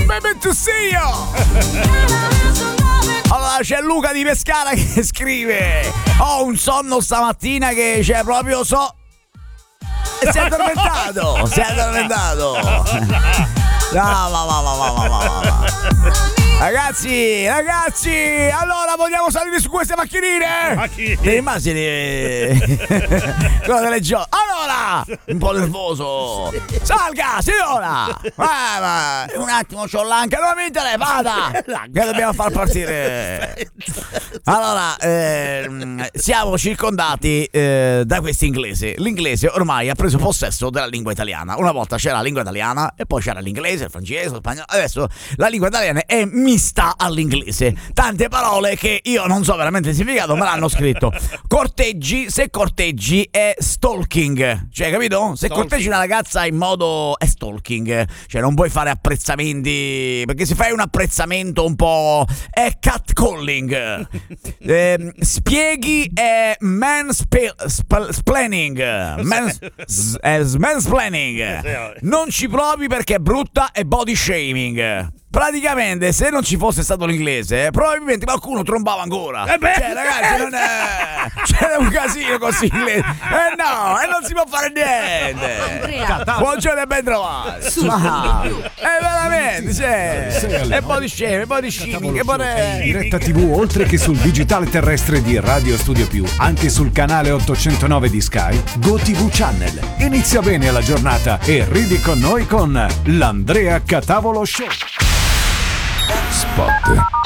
baby to see you. Allora c'è Luca di Pescara che scrive: ho un sonno stamattina che c'è proprio si è addormentato. No. Ragazzi, allora vogliamo salire su queste macchinine? Le immagini quello delle allora, un po' nervoso. Salga, signora. Un attimo, c'ho l'anca, non mi interessa, vada. Che dobbiamo far partire. Allora, siamo circondati da questi inglesi. L'inglese ormai ha preso possesso della lingua italiana. Una volta c'era la lingua italiana e poi c'era l'inglese, il francese, lo spagnolo. Adesso la lingua italiana è mista all'inglese. Tante parole che io non so veramente il significato, me l'hanno scritto. Corteggi, se corteggi è stalking. Cioè, capito? Se corteggi una ragazza in modo è stalking. Cioè, non puoi fare apprezzamenti, perché se fai un apprezzamento un po' è catcalling. Spieghi è mansplaining. Mansplaining. Non ci provi perché è brutta è body shaming. Praticamente, se non ci fosse stato l'inglese, probabilmente qualcuno trombava ancora. Cioè, ragazzi, non è. C'era un casino così inglese. No, e non si può fare niente. Buongiorno e ben trovati. Veramente, e body shaming, Diretta TV, oltre che sul digitale terrestre di Radio Studio Più, anche sul canale 809 di Sky, GoTV Channel. Inizia bene la giornata e ridi con noi con l'Andrea Catavolo Show. Spot.